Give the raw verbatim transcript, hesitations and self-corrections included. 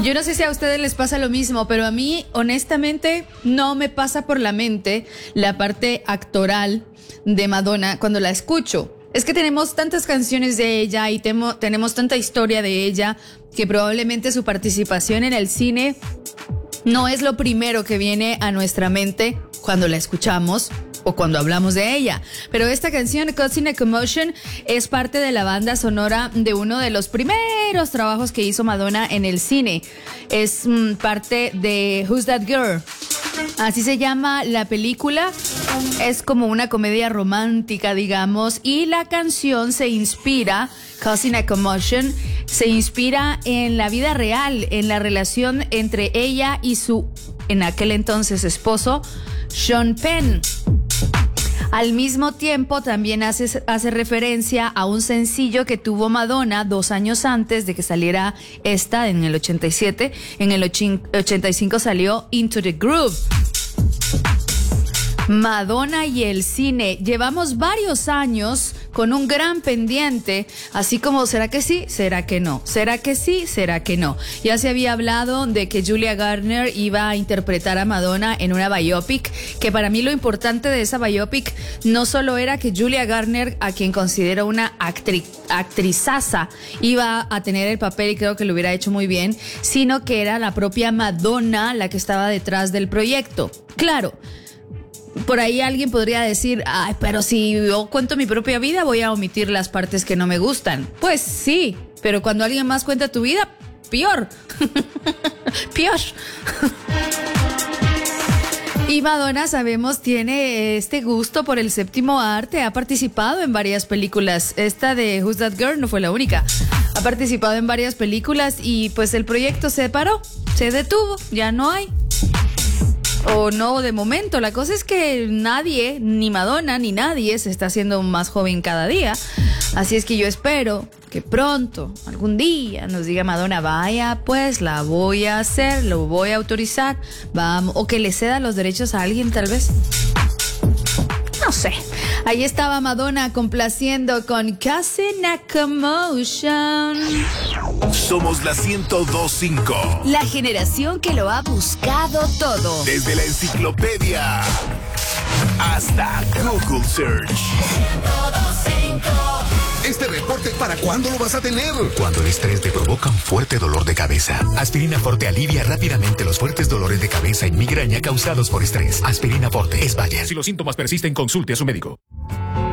Yo no sé si a ustedes les pasa lo mismo, pero a mí, honestamente, no me pasa por la mente la parte actoral de Madonna cuando la escucho. Es que tenemos tantas canciones de ella y temo, tenemos tanta historia de ella que probablemente su participación en el cine no es lo primero que viene a nuestra mente cuando la escuchamos o cuando hablamos de ella. Pero esta canción, Causing a Commotion, es parte de la banda sonora de uno de los primeros trabajos que hizo Madonna en el cine. Es mm, parte de Who's That Girl? Así se llama la película. Es como una comedia romántica, digamos, y la canción se inspira, Causing a Commotion, se inspira en la vida real, en la relación entre ella y su, en aquel entonces, esposo, Sean Penn. Al mismo tiempo, también hace, hace referencia a un sencillo que tuvo Madonna dos años antes de que saliera esta, en el ochenta y siete. En el ochenta y cinco salió Into the Groove. Madonna y el cine. Llevamos varios años con un gran pendiente, así como ¿será que sí? ¿Será que no? ¿Será que sí? ¿Será que no? Ya se había hablado de que Julia Garner iba a interpretar a Madonna en una biopic, que para mí lo importante de esa biopic no solo era que Julia Garner, a quien considero una actriz, actrizaza, iba a tener el papel y creo que lo hubiera hecho muy bien, sino que era la propia Madonna la que estaba detrás del proyecto. Claro, por ahí alguien podría decir, ay, pero si yo cuento mi propia vida voy a omitir las partes que no me gustan. Pues sí, pero cuando alguien más cuenta tu vida, peor. Peor. Y Madonna, sabemos, tiene este gusto por el séptimo arte. Ha participado en varias películas. Esta de Who's That Girl no fue la única. Ha participado en varias películas y pues el proyecto se paró, se detuvo, ya no hay. O no, de momento. La cosa es que nadie, ni Madonna, ni nadie se está haciendo más joven cada día. Así es que yo espero que pronto, algún día, nos diga Madonna, vaya, pues la voy a hacer, lo voy a autorizar, vamos, o que le ceda los derechos a alguien, tal vez. No sé. Ahí estaba Madonna complaciendo con Causing a Commotion. Somos la ciento dos punto cinco. La generación que lo ha buscado todo. Desde la enciclopedia hasta Google Search. Este reporte, ¿para cuándo lo vas a tener? Cuando el estrés te provoca un fuerte dolor de cabeza. Aspirina Forte alivia rápidamente los fuertes dolores de cabeza y migraña causados por estrés. Aspirina Forte es Bayer. Si los síntomas persisten, consulte a su médico.